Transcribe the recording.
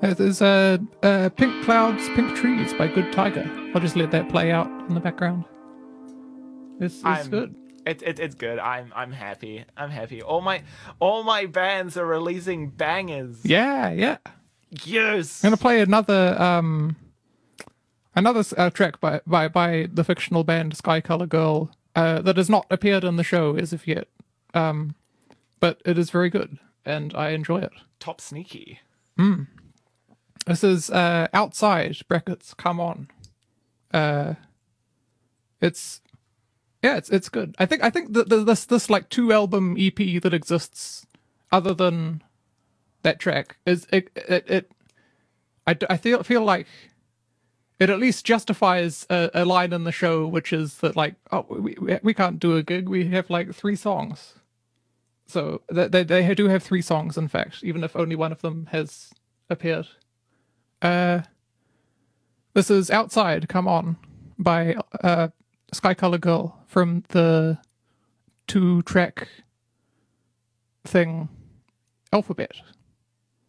There's Pink Clouds, Pink Trees by Good Tiger. I'll just let that play out in the background. It's good. It's good. I'm happy. I'm happy. All my bands are releasing bangers. Yeah. Yes. I'm gonna play another track by the fictional band Sky Color Girl that has not appeared in the show as of yet, but it is very good and I enjoy it. Top sneaky. This is Outside brackets. Come on. It's good. I think that this like 2-album EP that exists other than that track is I feel like it at least justifies a line in the show, which is that like, oh, we can't do a gig, we have like 3 songs. So they do have 3 songs, in fact, even if only one of them has appeared. This is Outside, Come On by Sky Color Girl from the 2-track thing Alphabet.